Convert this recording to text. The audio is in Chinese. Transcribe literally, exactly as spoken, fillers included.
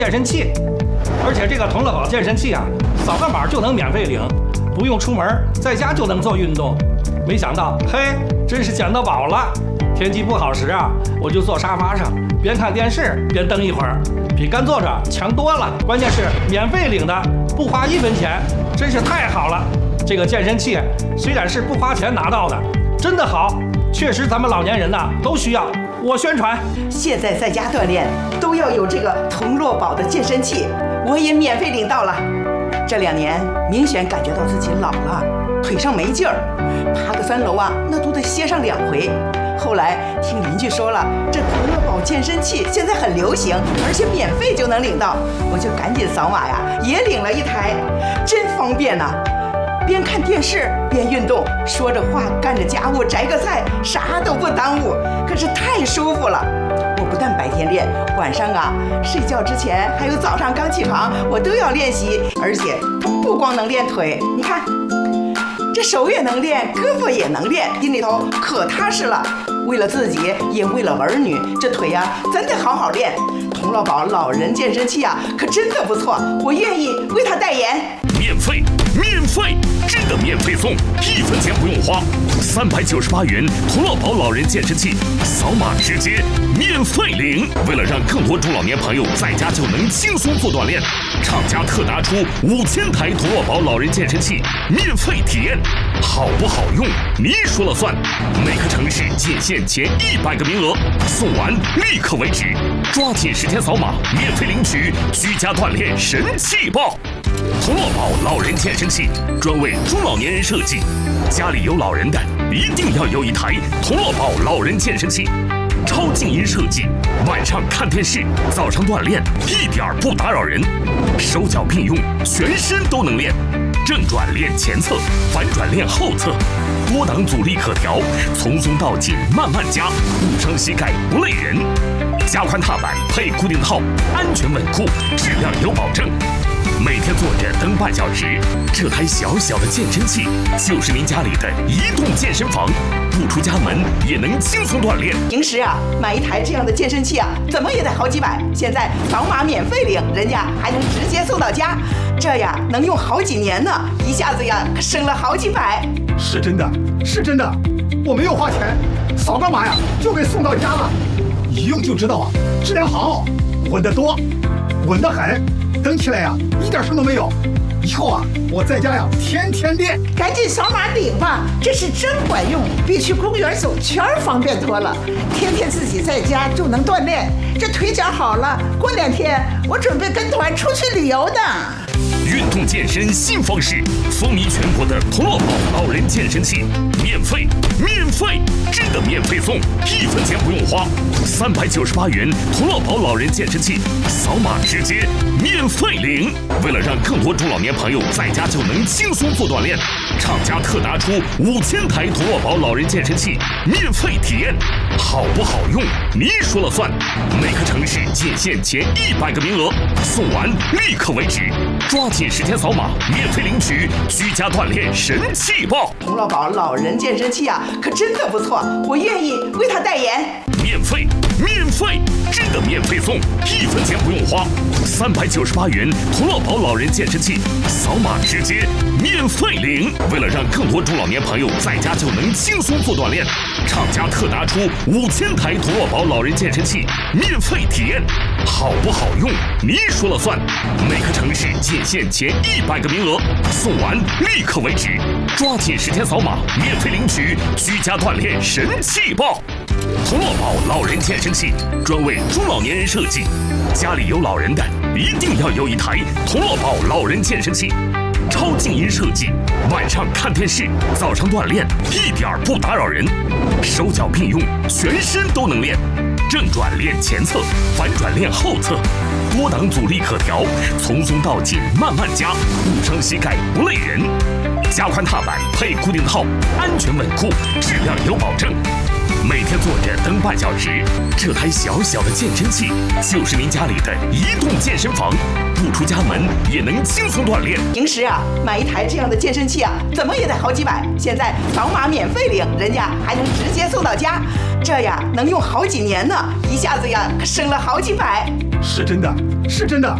健身器，而且这个同乐宝健身器啊，扫个码就能免费领，不用出门，在家就能做运动。没想到，嘿，真是捡到宝了！天气不好时啊，我就坐沙发上，边看电视边蹬一会儿，比干坐着强多了。关键是免费领的，不花一分钱，真是太好了。这个健身器虽然是不花钱拿到的，真的好，确实咱们老年人呐、啊、都需要。我宣传， 现在在家锻炼都要有这个同乐宝的健身器，我也免费领到了。这两年明显感觉到自己老了，腿上没劲儿，爬个三楼啊，那都得歇上两回。后来听邻居说了，这同乐宝健身器现在很流行，而且免费就能领到，我就赶紧扫码呀，也领了一台，真方便呐、啊！边看电视边运动，说着话干着家务，摘个菜，啥都不耽误，可是太舒服了。我不但白天练，晚上啊睡觉之前还有早上刚起床，我都要练习，而且不光能练腿，你看这手也能练，胳膊也能练，心里头可踏实了。为了自己，也为了儿女，这腿呀、啊、真得好好练。同乐宝老人健身器啊，可真的不错，我愿意为他代言。 免费，免费，真的免费送，一分钱不用花，三百九十八元同乐宝老人健身器，扫码直接免费领。为了让更多中老年朋友在家就能轻松做锻炼，厂家特拿出五千台同乐宝老人健身器免费体验，好不好用你说了算。每个城市仅限前一百个名额，送完立刻为止，抓紧时间扫码免费领取居家锻炼神器包。同乐宝老人健身器专为中老年人设计，家里有老人的一定要有一台同乐宝老人健身器，超静音设计，晚上看电视，早上锻炼一点不打扰人，手脚并用，全身都能练，正转练前侧，反转练后侧，多档阻力可调，从松到紧慢慢加，不伤膝盖不累人，加宽踏板配固定套，安全稳固，质量有保证。每天坐着蹬半小时，这台小小的健身器就是您家里的移动健身房，不出家门也能轻松锻炼。 平时啊，买一台这样的健身器啊，怎么也得好几百，现在扫码免费领，人家还能直接送到家，这呀能用好几年呢，一下子呀可省了好几百。 是真的，是真的，我没有花钱，扫个码呀就给送到家了，一用就知道啊，质量好，稳得多，稳得很。蹬起来呀、啊，一点声都没有。以后啊，我在家呀，天天练。 赶紧扫码领吧，这是真管用，比去公园走圈方便多了。天天自己在家就能锻炼，这腿脚好了，过两天我准备跟团出去旅游的。 运动健身新方式，风靡全国的同乐宝老人健身器，免费，免费，真的免费送，一分钱不用花，三百九十八元同乐宝老人健身器，扫码直接免费领。为了让更多中老年朋友在家就能轻松做锻炼，厂家特拿出五千台同乐宝老人健身器免费体验，好不好用你说了算。每个城市仅限前一百个名额，送完立刻为止，抓紧时间扫码免费领取居家锻炼神器包。 同乐宝老人健身器啊，可真的不错，我愿意为他代言。 免费，免费，真的免费送，一分钱不用花，三百九十八元同乐宝老人健身器，扫码直接免费领。为了让更多中老年朋友在家就能轻松做锻炼，厂家特拿出五千台同乐宝老人健身器免费体验，好不好用你说了算。每个城市仅限前一百个名额，送完立刻为止，抓紧时间扫码免费领取居家锻炼神器包。同乐宝老人健身器专为中老年人设计，家里有老人的一定要有一台同乐宝老人健身器，超静音设计，晚上看电视，早上锻炼一点不打扰人，手脚并用，全身都能练，正转练前侧，反转练后侧，多档阻力可调，从松到紧慢慢加，不伤膝盖不累人，加宽踏板配固定套，安全稳固，质量有保证。每天坐着蹬半小时，这台小小的健身器就是您家里的移动健身房，不出家门也能轻松锻炼。 平时啊，买一台这样的健身器啊，怎么也得好几百，现在扫码免费领，人家还能直接送到家，这呀能用好几年呢，一下子呀可省了好几百。 是真的，是真的。